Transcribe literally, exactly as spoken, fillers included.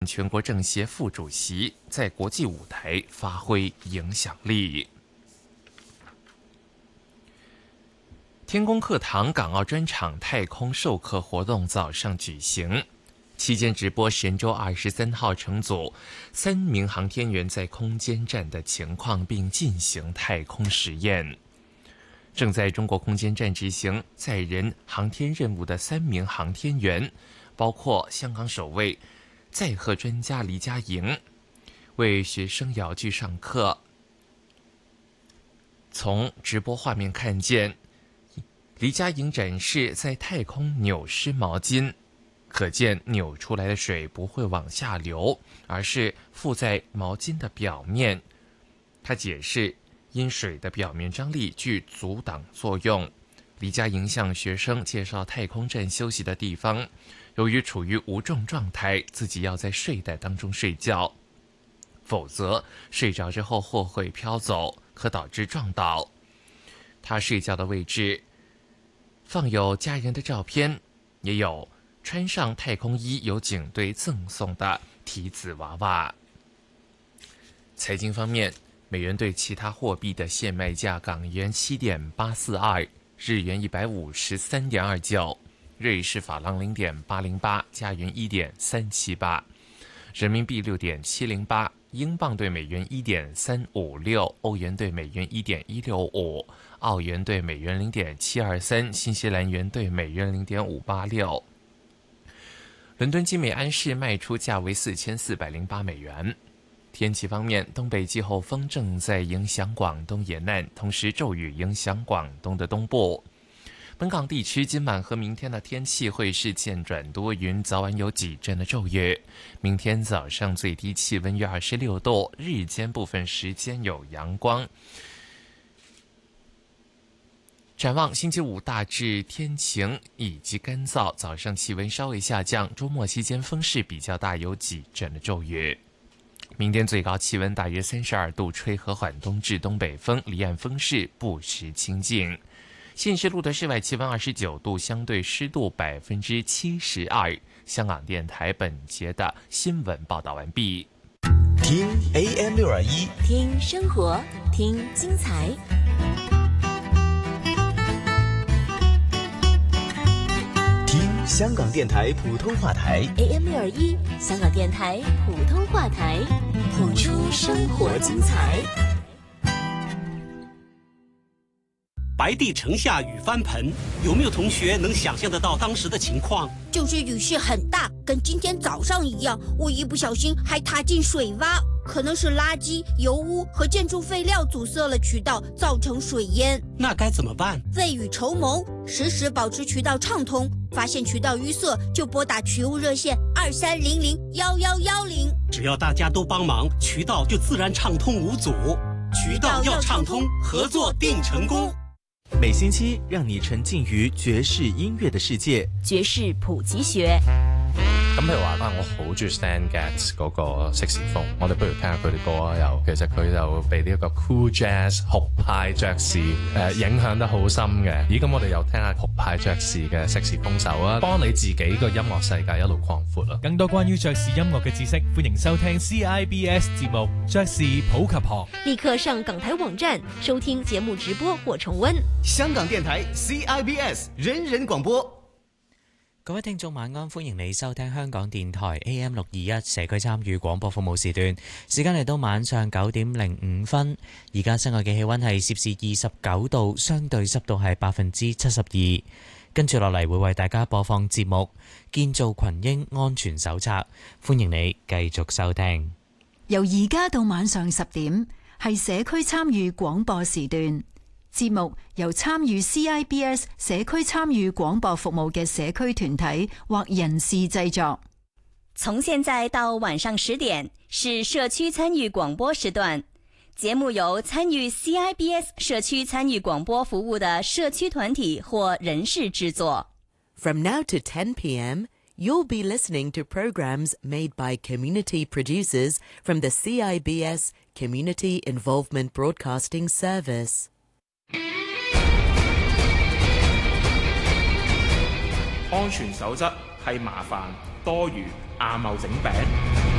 全国政协副主席，在国际舞台发挥影响力。天宫课堂港澳专场太空授课活动早上举行，期间直播神舟二十三号乘组三名航天员在空间站的情况，并进行太空实验。正在中国空间站执行载人航天任务的三名航天员，包括香港首位载荷专家黎佳莹，为学生遥距上课。从直播画面看见，黎佳莹展示在太空扭湿毛巾，可见扭出来的水不会往下流，而是附在毛巾的表面。她解释，因水的表面张力具阻挡作用。黎佳莹向学生介绍太空站休息的地方，由于处于无重状态，自己要在睡袋当中睡觉，否则睡着之后或会飘走，可导致撞倒。她睡觉的位置放有家人的照片，也有穿上太空衣由警队赠送的提子娃娃。财经方面，美元对其他货币的现卖价：港元七点八四二，日元一百五十三点二九，瑞士法郎零点八零八，加元一点三七八，人民币六点七零八，英镑对美元一点三五六，欧元对美元一点一六五，澳元对美元零点七二三，新西兰元对美元零点五八六。伦敦金美安士卖出价为四千四百零八美元。天气方面，东北季候风正在影响广东沿岸，同时骤雨影响广东的东部。本港地区今晚和明天的天气会是渐转多云，早晚有几阵的骤雨。明天早上最低气温约二十六度，日间部分时间有阳光。展望星期五大致天晴以及干燥，早上气温稍微下降，周末期间风势比较大，有几阵的骤雨。明天最高气温大约三十二度，吹和缓东至东北风，离岸风势不时清劲。现时录的室外气温二十九度，相对湿度百分之七十二。香港电台本节的新闻报道完毕。 听 A M 六二一， 听生活，听精彩。 听香港电台普通话台 A M 六二一，香港电台普通话台，谱出生活精彩。 白帝城下雨翻盆，有没有同学能想象得到当时的情况？ 就是雨势很大，跟今天早上一样，我一不小心还踏进水洼，可能是垃圾、油污和建筑废料阻塞了渠道，造成水淹。 那该怎么办？ 未雨绸缪，时时保持渠道畅通，发现渠道淤塞就拨打渠务热线二三零零幺幺幺零。 只要大家都帮忙，渠道就自然畅通无阻。渠道要畅通，合作定成功。 每星期让你沉浸於爵士音樂嘅世界。 爵士普及學。 咁譬如話啊，我好中意 Stan Getz 嗰個色士風，我哋不如聽下佢哋歌啊。又其實佢就被呢一個 cool jazz 酷派爵士誒影響得好深嘅。咦，咁我哋又聽下酷派爵士嘅色士風手啊，幫你自己個音樂世界一路擴闊啊。 更多關於爵士音樂嘅知識，歡迎收聽 C I B S 節目《爵士普及學》。 立刻上港台網站收聽節目直播或重溫。 香港電台 C I B S 人人廣播。 各位聽眾晚安，歡迎你收聽香港電台 A M 六二一社區參與廣播服務時段，時間嚟到晚上九點零五分，而家室外嘅氣溫係攝氏二十九度，相對濕度係百分之七十二。跟住落嚟會為大家播放節目《建造群英安全手冊》，歡迎你繼續收聽。 由而家到晚上十點係社區參與廣播時段。節目由參與 C I B S 社區參與廣播服務嘅社區團體或人士製作。 從現在到晚上十點是社區參與廣播時段，節目由參與 C I B S 社區參與廣播服務的社區團體或人士製作。 From now to ten p m, you'll be listening to programs made by community producers from the C I B S Community Involvement Broadcasting Service。 安全守則係麻煩、多餘、 阿茂整餅。